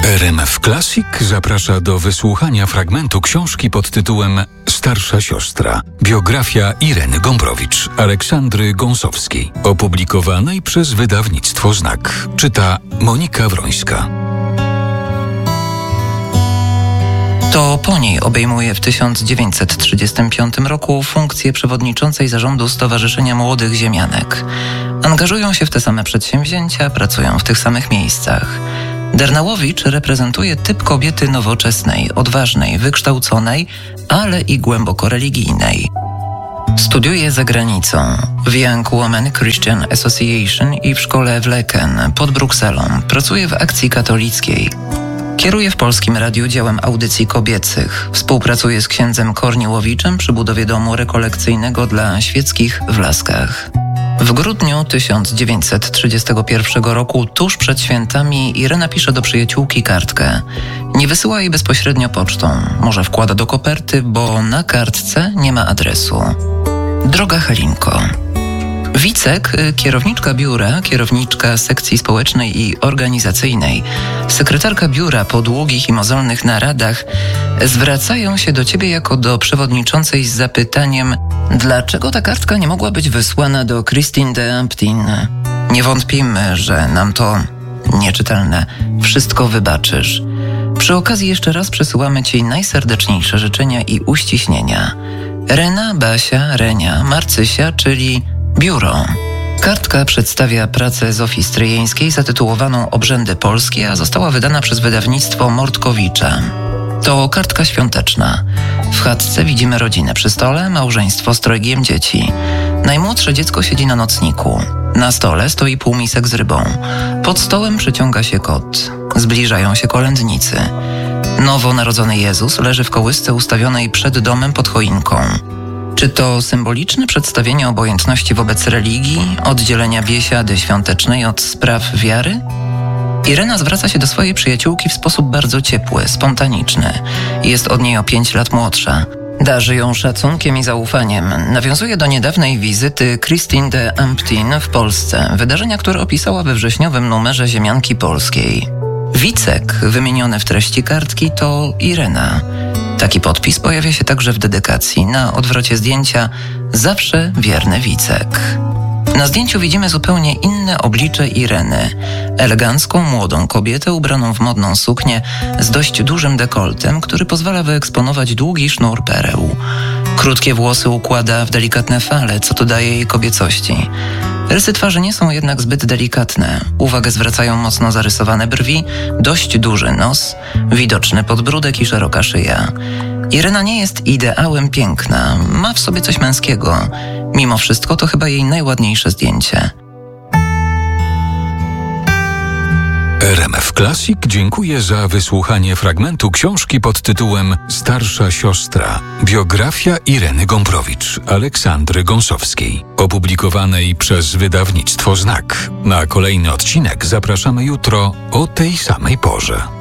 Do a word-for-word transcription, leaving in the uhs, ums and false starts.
R M F Classic zaprasza do wysłuchania fragmentu książki pod tytułem Starsza siostra. Biografia Ireny Gombrowicz, Aleksandry Gąsowskiej, opublikowanej przez wydawnictwo Znak. Czyta Monika Wrońska. To po niej obejmuje w tysiąc dziewięćset trzydziestym piątym roku funkcję przewodniczącej zarządu Stowarzyszenia Młodych Ziemianek. Angażują się w te same przedsięwzięcia, pracują w tych samych miejscach. Dernałowicz reprezentuje typ kobiety nowoczesnej, odważnej, wykształconej, ale i głęboko religijnej. Studiuje za granicą w Young Women Christian Association i w szkole w Leken pod Brukselą. Pracuje w Akcji Katolickiej. Kieruje w Polskim Radiu działem audycji kobiecych. Współpracuje z księdzem Korniłowiczem przy budowie domu rekolekcyjnego dla świeckich w Laskach. W grudniu tysiąc dziewięćset trzydziestego pierwszego roku, tuż przed świętami, Irena pisze do przyjaciółki kartkę. Nie wysyła jej bezpośrednio pocztą. Może wkłada do koperty, bo na kartce nie ma adresu. Droga Halinko. Wicek, kierowniczka biura, kierowniczka sekcji społecznej i organizacyjnej, sekretarka biura po długich i mozolnych naradach zwracają się do ciebie jako do przewodniczącej z zapytaniem, dlaczego ta kartka nie mogła być wysłana do Christine de Amptin. Nie wątpimy, że nam to nieczytelne wszystko wybaczysz. Przy okazji jeszcze raz przesyłamy ci najserdeczniejsze życzenia i uściśnienia. Rena, Basia, Renia, Marcysia, czyli biuro. Kartka przedstawia pracę Zofii Stryjeńskiej zatytułowaną Obrzędy Polskie, a została wydana przez wydawnictwo Mordkowicza. To kartka świąteczna. W chatce widzimy rodzinę przy stole, małżeństwo z trojgiem dzieci. Najmłodsze dziecko siedzi na nocniku. Na stole stoi półmisek z rybą. Pod stołem przeciąga się kot. Zbliżają się kolędnicy. Nowonarodzony Jezus leży w kołysce ustawionej przed domem pod choinką. Czy to symboliczne przedstawienie obojętności wobec religii, oddzielenia biesiady świątecznej od spraw wiary? Irena zwraca się do swojej przyjaciółki w sposób bardzo ciepły, spontaniczny. Jest od niej o pięć lat młodsza. Darzy ją szacunkiem i zaufaniem. Nawiązuje do niedawnej wizyty Christine de Amptin w Polsce, wydarzenia, które opisała we wrześniowym numerze Ziemianki Polskiej. Wicek, wymieniony w treści kartki, to Irena. Taki podpis pojawia się także w dedykacji. Na odwrocie zdjęcia zawsze wierny Wicek. Na zdjęciu widzimy zupełnie inne oblicze Ireny. Elegancką, młodą kobietę ubraną w modną suknię z dość dużym dekoltem, który pozwala wyeksponować długi sznur pereł. Krótkie włosy układa w delikatne fale, co dodaje jej kobiecości. Rysy twarzy nie są jednak zbyt delikatne. Uwagę zwracają mocno zarysowane brwi, dość duży nos, widoczny podbródek i szeroka szyja. Irena nie jest ideałem piękna, ma w sobie coś męskiego. Mimo wszystko to chyba jej najładniejsze zdjęcie. R M F Classic dziękuję za wysłuchanie fragmentu książki pod tytułem Starsza siostra. Biografia Ireny Gombrowicz, Aleksandry Gąsowskiej, opublikowanej przez wydawnictwo Znak. Na kolejny odcinek zapraszamy jutro o tej samej porze.